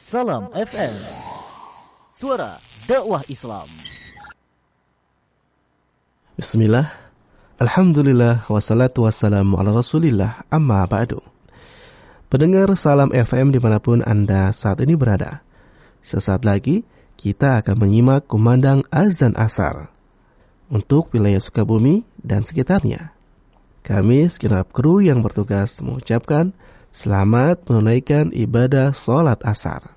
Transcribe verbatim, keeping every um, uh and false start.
Salam F M, suara dakwah Islam. Bismillah, alhamdulillah, wassalatu wassalamu ala rasulillah, amma ba'du. Pendengar Salam F M dimanapun Anda saat ini berada, sesaat lagi kita akan menyimak kumandang azan asar untuk wilayah Sukabumi dan sekitarnya. Kami segenap kru yang bertugas mengucapkan selamat menunaikan ibadah sholat asar.